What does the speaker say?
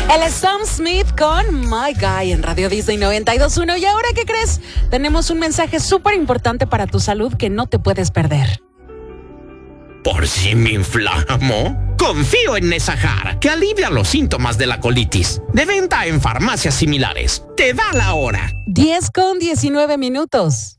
El Sam Smith con My Guy en Radio Disney 92.1. ¿Y ahora qué crees? Tenemos un mensaje súper importante para tu salud que no te puedes perder. ¿Por si me inflamo? Confío en Nesajar, que alivia los síntomas de la colitis. De venta en farmacias similares. Te da la hora. 10:19.